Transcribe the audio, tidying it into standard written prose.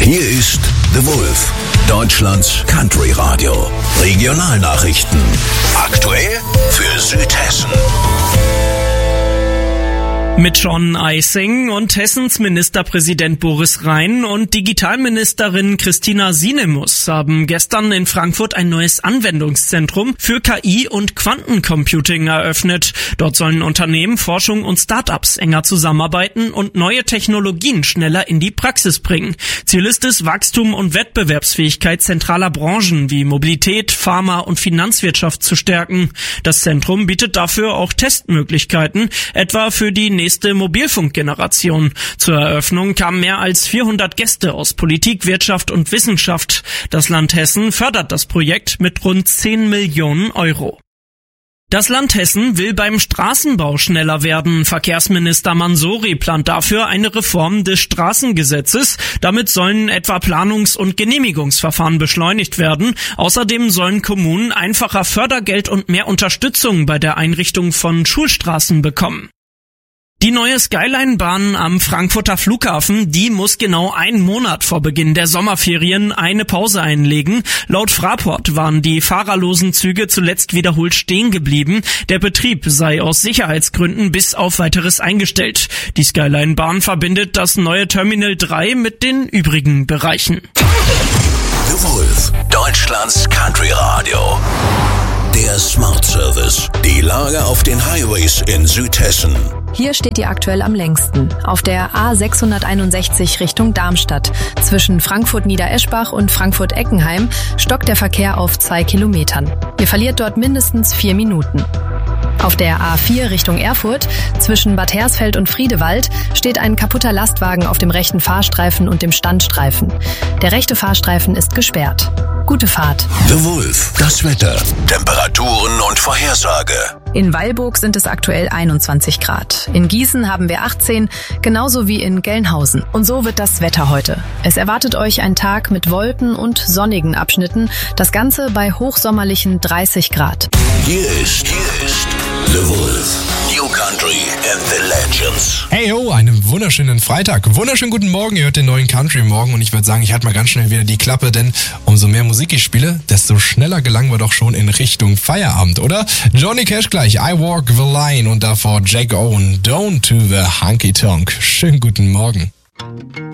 Hier ist The Wolf, Deutschlands Country Radio. Regionalnachrichten. Aktuell für Südhessen. Mit John Eising und Hessens Ministerpräsident Boris Rhein und Digitalministerin Christina Sinemus haben gestern in Frankfurt ein neues Anwendungszentrum für KI und Quantencomputing eröffnet. Dort sollen Unternehmen, Forschung und Start-ups enger zusammenarbeiten und neue Technologien schneller in die Praxis bringen. Ziel ist es, Wachstum und Wettbewerbsfähigkeit zentraler Branchen wie Mobilität, Pharma und Finanzwirtschaft zu stärken. Das Zentrum bietet dafür auch Testmöglichkeiten, etwa für die nächste Mobilfunkgeneration. Zur Eröffnung kamen mehr als 400 Gäste aus Politik, Wirtschaft und Wissenschaft. Das Land Hessen fördert das Projekt mit rund 10 Millionen Euro. Das Land Hessen will beim Straßenbau schneller werden. Verkehrsminister Mansouri plant dafür eine Reform des Straßengesetzes. Damit sollen etwa Planungs- und Genehmigungsverfahren beschleunigt werden. Außerdem sollen Kommunen einfacher Fördergeld und mehr Unterstützung bei der Einrichtung von Schulstraßen bekommen. Die neue Skyline-Bahn am Frankfurter Flughafen, die muss genau einen Monat vor Beginn der Sommerferien eine Pause einlegen. Laut Fraport waren die fahrerlosen Züge zuletzt wiederholt stehen geblieben. Der Betrieb sei aus Sicherheitsgründen bis auf Weiteres eingestellt. Die Skyline-Bahn verbindet das neue Terminal 3 mit den übrigen Bereichen. The Wolf, Deutschlands Country Radio. Der Smart Service. Die Lage auf den Highways in Südhessen. Hier steht ihr aktuell am längsten. Auf der A661 Richtung Darmstadt. Zwischen Frankfurt-Niedereschbach und Frankfurt-Eckenheim stockt der Verkehr auf 2 Kilometern. Ihr verliert dort mindestens 4 Minuten. Auf der A4 Richtung Erfurt, zwischen Bad Hersfeld und Friedewald, steht ein kaputter Lastwagen auf dem rechten Fahrstreifen und dem Standstreifen. Der rechte Fahrstreifen ist gesperrt. Gute Fahrt. The Wolf, das Wetter, Temperaturen und Vorhersage. In Weilburg sind es aktuell 21 Grad. In Gießen haben wir 18, genauso wie in Gelnhausen. Und so wird das Wetter heute. Es erwartet euch ein Tag mit Wolken und sonnigen Abschnitten. Das Ganze bei hochsommerlichen 30 Grad. Hier ist The Wolf. New Country and the Legends. Hey ho, einen wunderschönen Freitag. Wunderschönen guten Morgen, ihr hört den neuen Country Morgen und ich würde sagen, ich halte mal ganz schnell wieder die Klappe, denn umso mehr Musik ich spiele, desto schneller gelangen wir doch schon in Richtung Feierabend, oder? Johnny Cash gleich, I Walk the Line und davor Jack Owen, Don't to the Honky Tonk. Schönen guten Morgen.